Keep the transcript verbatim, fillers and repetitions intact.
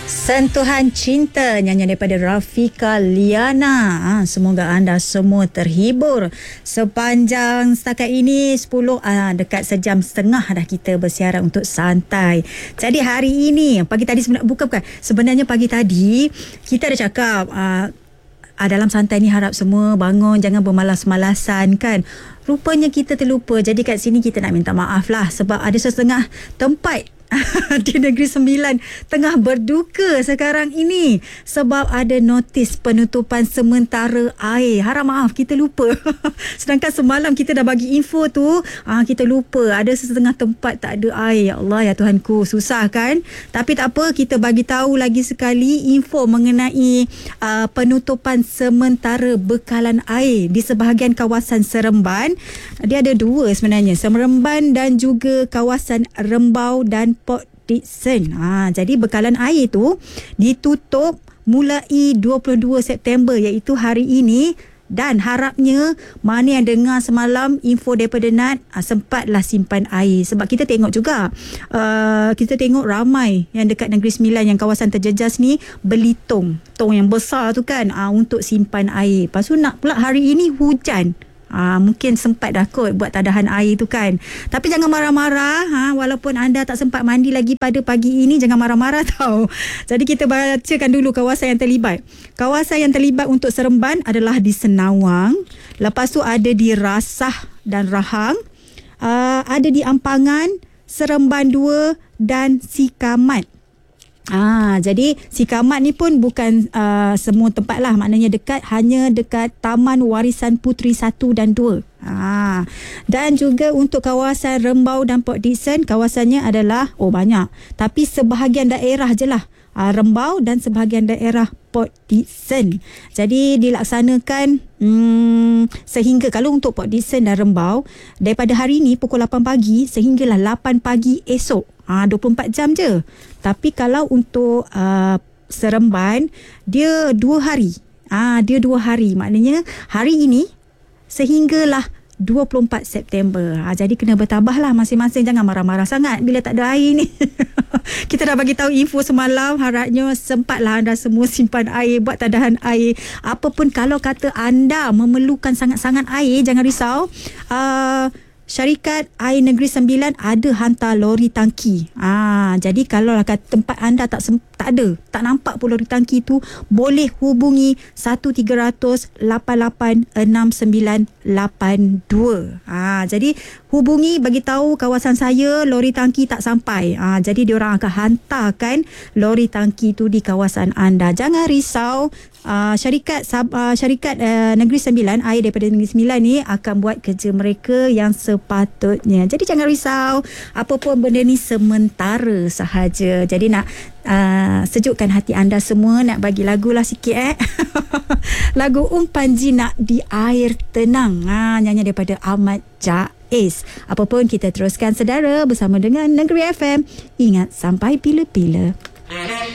Sentuhan Cinta, nyanyian daripada Rafika Liana. Ha, semoga anda semua terhibur. Sepanjang setakat ini sepuluh ah, dekat sejam setengah dah kita bersiaran untuk santai. Jadi hari ini, pagi tadi sebenarnya bukan bukan. Sebenarnya pagi tadi kita ada cakap ah, ah, dalam santai ni harap semua bangun, jangan bermalas-malasan kan. Rupanya kita terlupa. Jadi kat sini kita nak minta maaf lah sebab ada setengah tempat di Negeri Sembilan tengah berduka sekarang ini sebab ada notis penutupan sementara air. Harap maaf kita lupa. Sedangkan semalam kita dah bagi info tu, ah, kita lupa ada setengah tempat tak ada air. Ya Allah, ya Tuhanku, susah kan? Tapi tak apa, kita bagi tahu lagi sekali info mengenai uh, penutupan sementara bekalan air di sebahagian kawasan Seremban. Dia ada dua sebenarnya, Seremban dan juga kawasan Rembau dan Port Dickson. Ha, jadi bekalan air tu ditutup mulai dua puluh dua September iaitu hari ini, dan harapnya mana yang dengar semalam info daripada N A T uh, sempatlah simpan air sebab kita tengok juga uh, kita tengok ramai yang dekat Negeri Sembilan yang kawasan terjejas ni beli tong tong yang besar tu kan uh, untuk simpan air. Lepas tu nak pula hari ini hujan. Ah, mungkin sempat dah kot buat tadahan air tu kan. Tapi jangan marah-marah, ha, walaupun anda tak sempat mandi lagi pada pagi ini, jangan marah-marah tau. Jadi kita bacakan dulu kawasan yang terlibat. Kawasan yang terlibat untuk Seremban adalah di Senawang, lepas tu ada di Rasah dan Rahang, uh, ada di Ampangan, Seremban dua dan Sikamat. Ah, jadi Sikamat ni pun bukan uh, semua tempat lah, maknanya dekat, hanya dekat Taman Warisan Puteri satu dan dua. Ah, dan juga untuk kawasan Rembau dan Port Dickson, kawasannya adalah oh banyak, tapi sebahagian daerah je lah. Uh, Rembau dan sebahagian daerah Port Dickson. Jadi dilaksanakan hmm, sehingga kalau untuk Port Dickson dan Rembau daripada hari ini pukul lapan pagi sehinggalah lapan pagi esok. Ah, dua puluh empat jam je. Tapi kalau untuk uh, Seremban dia dua hari. Ah, dia dua hari. Maknanya hari ini sehinggalah dua puluh empat September. Ha, jadi kena bertabahlah masing-masing, jangan marah-marah sangat bila tak ada air ni. Kita dah bagi tahu info semalam, harapnya sempatlah anda semua simpan air, buat tadahan air. Apapun kalau kata anda memerlukan sangat-sangat air, jangan risau. Uh, Syarikat Air Negeri Sembilan ada hantar lori tangki. Ah, jadi kalau kat tempat anda tak sem- tak ada, tak nampak pun lori tangki tu, boleh hubungi satu tiga kosong kosong lapan lapan enam sembilan lapan dua. Ah, jadi hubungi, bagi tahu kawasan saya lori tangki tak sampai. Ah, jadi diorang akan hantarkan lori tangki tu di kawasan anda. Jangan risau. Uh, syarikat uh, syarikat uh, Negeri Sembilan, air daripada Negeri Sembilan ni akan buat kerja mereka yang sepatutnya. Jadi jangan risau, apa pun benda ni sementara sahaja. Jadi nak uh, sejukkan hati anda semua, nak bagi lagu lah sikit eh. Lagu Umpan Jinak di Air Tenang, ha, nyanyi daripada Ahmad Jaiz. Apa pun kita teruskan sedara bersama dengan Negeri F M. Ingat, sampai bila-bila.